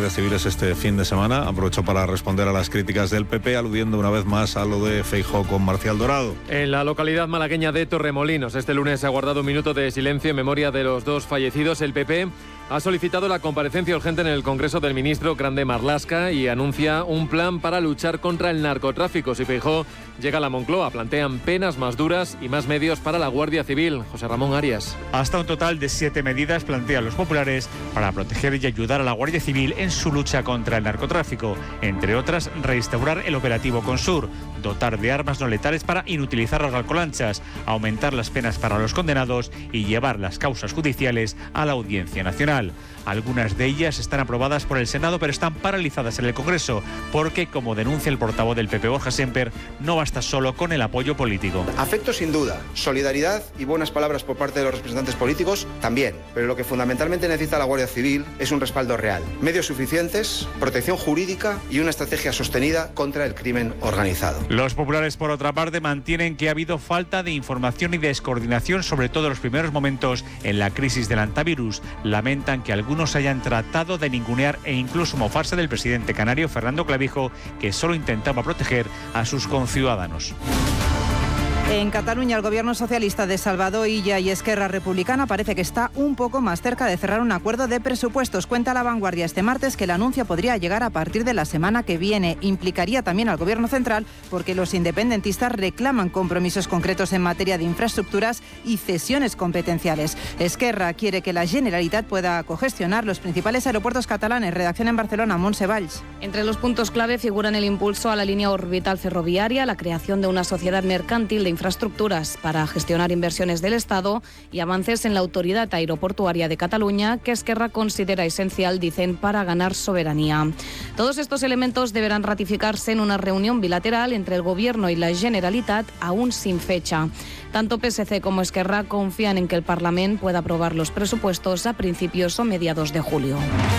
guardias civiles este fin de semana. Aprovechó para responder a las críticas del PP, aludiendo una vez más a lo de Feijóo con Marcial Dorado. En la localidad malagueña de Torremolinos, este lunes se ha guardado un minuto de silencio en memoria de los dos fallecidos. El PP ha solicitado la comparecencia urgente en el Congreso del ministro Grande Marlaska y anuncia un plan para luchar contra el narcotráfico. Si Feijóo llega a la Moncloa, plantean penas más duras y más medios para la Guardia Civil. José Ramón Arias. Hasta un total de 7 medidas plantean los populares para proteger y ayudar a la Guardia Civil en su lucha contra el narcotráfico. Entre otras, restaurar el operativo Consur, dotar de armas no letales para inutilizar las alcolanchas, aumentar las penas para los condenados y llevar las causas judiciales a la Audiencia Nacional. Algunas de ellas están aprobadas por el Senado, pero están paralizadas en el Congreso, porque, como denuncia el portavoz del PP, Borja Semper, no basta solo con el apoyo político. Afecto sin duda, solidaridad y buenas palabras por parte de los representantes políticos también, pero lo que fundamentalmente necesita la Guardia Civil es un respaldo real, medios suficientes, protección jurídica y una estrategia sostenida contra el crimen organizado. Los populares, por otra parte, mantienen que ha habido falta de información y descoordinación, sobre todo en los primeros momentos en la crisis del antivirus. Lamentan que algunos hayan tratado de ningunear e incluso mofarse del presidente canario Fernando Clavijo, que solo intentaba proteger a sus conciudadanos. En Cataluña, el gobierno socialista de Salvador Illa y Esquerra Republicana parece que está un poco más cerca de cerrar un acuerdo de presupuestos. Cuenta La Vanguardia este martes que el anuncio podría llegar a partir de la semana que viene. Implicaría también al gobierno central porque los independentistas reclaman compromisos concretos en materia de infraestructuras y cesiones competenciales. Esquerra quiere que la Generalitat pueda cogestionar los principales aeropuertos catalanes. Redacción en Barcelona, Montse Valls. Entre los puntos clave figuran el impulso a la línea orbital ferroviaria, la creación de una sociedad mercantil de infraestructuras para gestionar inversiones del Estado y avances en la Autoridad Aeroportuaria de Cataluña, que Esquerra considera esencial, dicen, para ganar soberanía. Todos estos elementos deberán ratificarse en una reunión bilateral entre el Gobierno y la Generalitat, aún sin fecha. Tanto PSC como Esquerra confían en que el Parlamento pueda aprobar los presupuestos a principios o mediados de julio.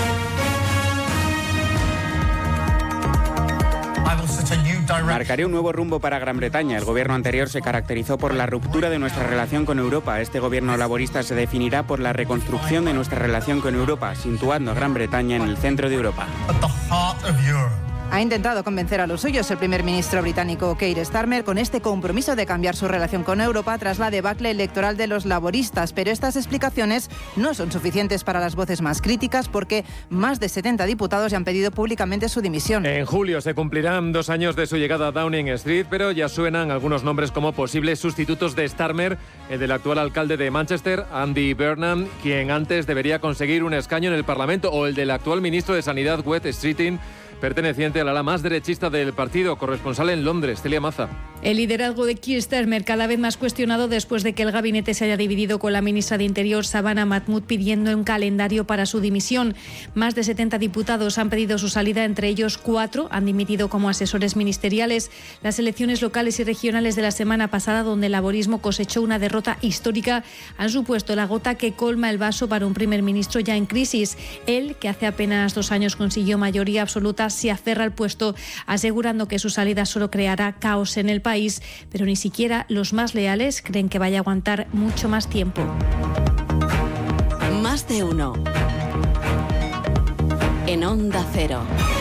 Marcaré un nuevo rumbo para Gran Bretaña. El gobierno anterior se caracterizó por la ruptura de nuestra relación con Europa. Este gobierno laborista se definirá por la reconstrucción de nuestra relación con Europa, situando a Gran Bretaña en el centro de Europa. Ha intentado convencer a los suyos el primer ministro británico Keir Starmer con este compromiso de cambiar su relación con Europa tras la debacle electoral de los laboristas, pero estas explicaciones no son suficientes para las voces más críticas porque más de 70 diputados ya han pedido públicamente su dimisión. En julio se cumplirán 2 años de su llegada a Downing Street, pero ya suenan algunos nombres como posibles sustitutos de Starmer, el del actual alcalde de Manchester, Andy Burnham, quien antes debería conseguir un escaño en el Parlamento, o el del actual ministro de Sanidad, Wes Streeting, perteneciente al ala más derechista del partido. Corresponsal en Londres, Celia Maza. El liderazgo de Keir Starmer cada vez más cuestionado después de que el gabinete se haya dividido con la ministra de Interior, Savannah Mahmood, pidiendo un calendario para su dimisión. Más de 70 diputados han pedido su salida, entre ellos 4 han dimitido como asesores ministeriales. Las elecciones locales y regionales de la semana pasada, donde el laborismo cosechó una derrota histórica, han supuesto la gota que colma el vaso para un primer ministro ya en crisis. Él, que hace apenas 2 años consiguió mayoría absoluta, se aferra al puesto, asegurando que su salida solo creará caos en el país, pero ni siquiera los más leales creen que vaya a aguantar mucho más tiempo. Más de uno. En Onda Cero.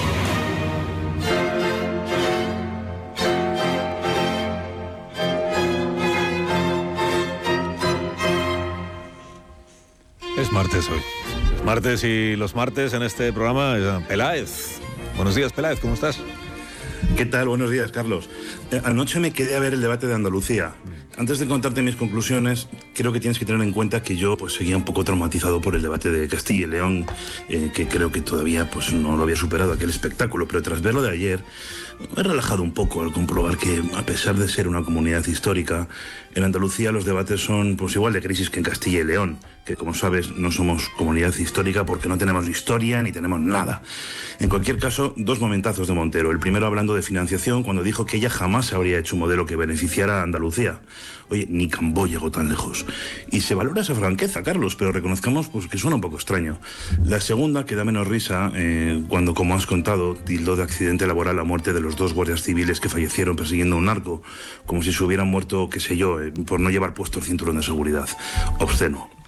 Es martes hoy. Es martes y los martes en este programa, Peláez. Buenos días, Peláez, ¿cómo estás? ¿Qué tal? Buenos días, Carlos. Anoche me quedé a ver el debate de Andalucía. Antes de contarte mis conclusiones, creo que tienes que tener en cuenta que yo seguía un poco traumatizado por el debate de Castilla y León, que creo que todavía no lo había superado aquel espectáculo, pero tras verlo de ayer, me he relajado un poco al comprobar que, a pesar de ser una comunidad histórica, en Andalucía los debates son igual de crisis que en Castilla y León, que, como sabes, no somos comunidad histórica porque no tenemos historia ni tenemos nada. En cualquier caso, 2 momentazos de Montero. El primero hablando de financiación, cuando dijo que ella jamás habría hecho un modelo que beneficiara a Andalucía. Oye, ni Cambó llegó tan lejos. Y se valora esa franqueza, Carlos, pero reconozcamos que suena un poco extraño. La segunda, que da menos risa, cuando, como has contado, tildó de accidente laboral la muerte de los 2 guardias civiles que fallecieron persiguiendo a un narco, como si se hubieran muerto, qué sé yo, por no llevar puesto el cinturón de seguridad. Obsceno.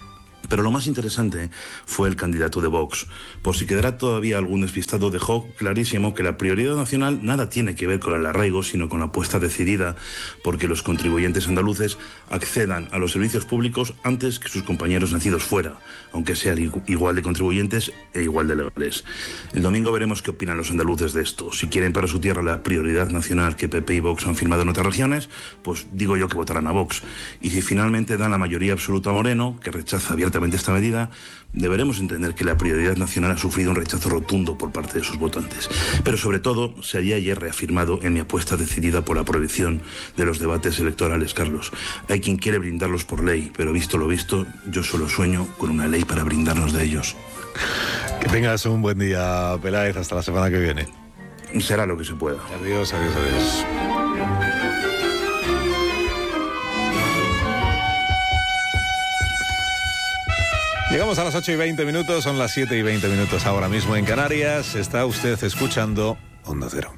Pero lo más interesante fue el candidato de Vox. Por si quedara todavía algún despistado, dejó clarísimo que la prioridad nacional nada tiene que ver con el arraigo, sino con la apuesta decidida porque los contribuyentes andaluces accedan a los servicios públicos antes que sus compañeros nacidos fuera, aunque sean igual de contribuyentes e igual de legales. El domingo veremos qué opinan los andaluces de esto. Si quieren para su tierra la prioridad nacional que PP y Vox han firmado en otras regiones, pues digo yo que votarán a Vox. Y si finalmente dan la mayoría absoluta a Moreno, que rechaza abiertamente esta medida, deberemos entender que la prioridad nacional ha sufrido un rechazo rotundo por parte de sus votantes. Pero sobre todo, se había ayer reafirmado en mi apuesta decidida por la prohibición de los debates electorales, Carlos. Hay quien quiere brindarlos por ley, pero visto lo visto, yo solo sueño con una ley para brindarnos de ellos. Que tengas un buen día, Peláez, hasta la semana que viene. Será lo que se pueda. Adiós, adiós, adiós. Llegamos a las 8:20, son las 7:20 ahora mismo en Canarias. Está usted escuchando Onda Cero.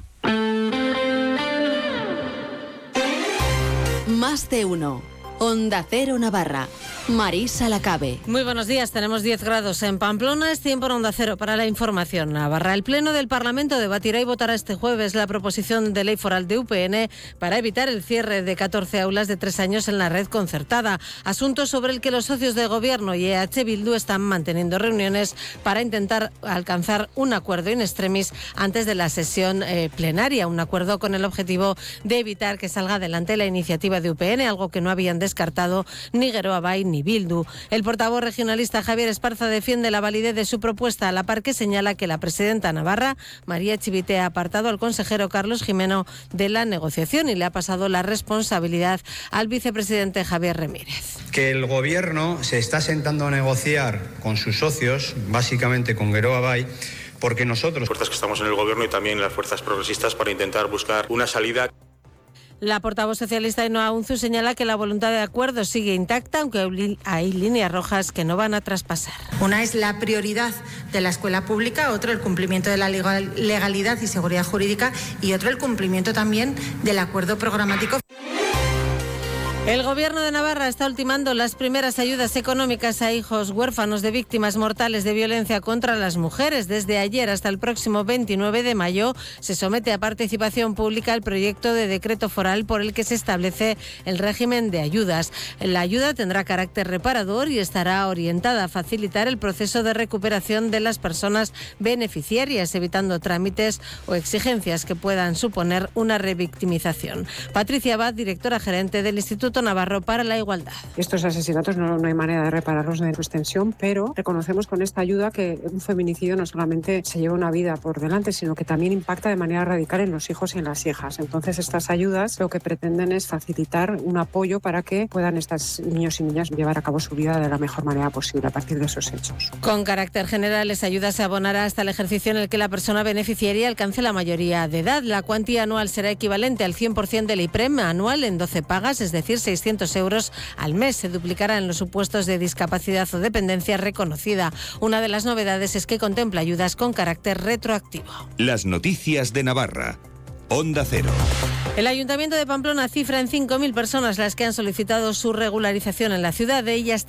Más de uno. Onda Cero Navarra. Marisa Lacabe. Muy buenos días, tenemos 10 grados en Pamplona, es tiempo en Onda Cero para la información navarra. El Pleno del Parlamento debatirá y votará este jueves la proposición de ley foral de UPN para evitar el cierre de 14 aulas de 3 años en la red concertada, asunto sobre el que los socios de Gobierno y EH Bildu están manteniendo reuniones para intentar alcanzar un acuerdo in extremis antes de la sesión plenaria, un acuerdo con el objetivo de evitar que salga adelante la iniciativa de UPN, algo que no habían descartado ni Geroa Bai ni Bildu. El portavoz regionalista Javier Esparza defiende la validez de su propuesta, a la par que señala que la presidenta navarra, María Chivite, ha apartado al consejero Carlos Jimeno de la negociación y le ha pasado la responsabilidad al vicepresidente Javier Remírez. Que el Gobierno se está sentando a negociar con sus socios, básicamente con Geroa Bai, porque nosotros, fuerzas que estamos en el Gobierno y también las fuerzas progresistas, para intentar buscar una salida. La portavoz socialista Ainhoa Unzu señala que la voluntad de acuerdo sigue intacta, aunque hay líneas rojas que no van a traspasar. Una es la prioridad de la escuela pública, otro el cumplimiento de la legalidad y seguridad jurídica y otro el cumplimiento también del acuerdo programático. El Gobierno de Navarra está ultimando las primeras ayudas económicas a hijos huérfanos de víctimas mortales de violencia contra las mujeres. Desde ayer hasta el próximo 29 de mayo se somete a participación pública el proyecto de decreto foral por el que se establece el régimen de ayudas. La ayuda tendrá carácter reparador y estará orientada a facilitar el proceso de recuperación de las personas beneficiarias, evitando trámites o exigencias que puedan suponer una revictimización. Patricia Abad, directora gerente del Instituto Navarro para la Igualdad. Estos asesinatos no hay manera de repararlos de su extensión, pero reconocemos con esta ayuda que un feminicidio no solamente se lleva una vida por delante, sino que también impacta de manera radical en los hijos y en las hijas. Entonces, estas ayudas lo que pretenden es facilitar un apoyo para que puedan estos niños y niñas llevar a cabo su vida de la mejor manera posible a partir de esos hechos. Con carácter general, esa ayuda se abonará hasta el ejercicio en el que la persona beneficiaria alcance la mayoría de edad. La cuantía anual será equivalente al 100% del IPREM anual en 12 pagas, es decir, 600 euros al mes. Se duplicará en los supuestos de discapacidad o dependencia reconocida. Una de las novedades es que contempla ayudas con carácter retroactivo. Las noticias de Navarra. Onda Cero. El Ayuntamiento de Pamplona cifra en 5.000 personas las que han solicitado su regularización en la ciudad. De ellas,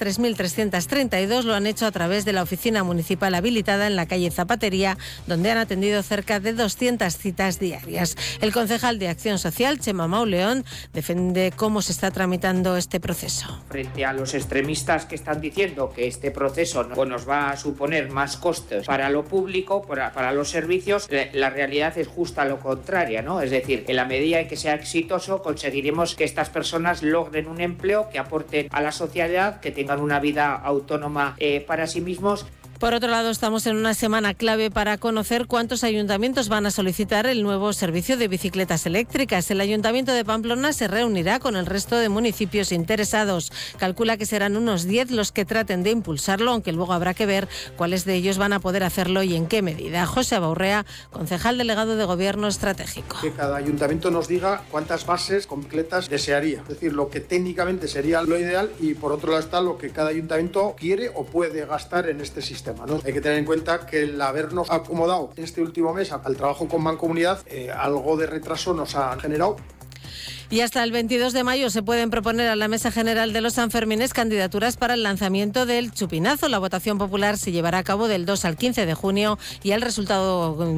3.332 lo han hecho a través de la oficina municipal habilitada en la calle Zapatería, donde han atendido cerca de 200 citas diarias. El concejal de Acción Social, Chema Mauleón, defiende cómo se está tramitando este proceso. Frente a los extremistas que están diciendo que este proceso nos va a suponer más costes para lo público, para los servicios, la realidad es justa lo contraria, ¿no? Es decir, en la medida en que sea exitoso, conseguiremos que estas personas logren un empleo, que aporten a la sociedad, que tengan una vida autónoma para sí mismos. Por otro lado, estamos en una semana clave para conocer cuántos ayuntamientos van a solicitar el nuevo servicio de bicicletas eléctricas. El Ayuntamiento de Pamplona se reunirá con el resto de municipios interesados. Calcula que serán unos 10 los que traten de impulsarlo, aunque luego habrá que ver cuáles de ellos van a poder hacerlo y en qué medida. José Abaurrea, concejal delegado de Gobierno Estratégico. Que cada ayuntamiento nos diga cuántas bases completas desearía. Es decir, lo que técnicamente sería lo ideal, y por otro lado está lo que cada ayuntamiento quiere o puede gastar en este sistema, ¿no? Hay que tener en cuenta que el habernos acomodado este último mes al trabajo con Mancomunidad, algo de retraso nos ha generado. Y hasta el 22 de mayo se pueden proponer a la Mesa General de los Sanfermines candidaturas para el lanzamiento del chupinazo. La votación popular se llevará a cabo del 2 al 15 de junio y el resultado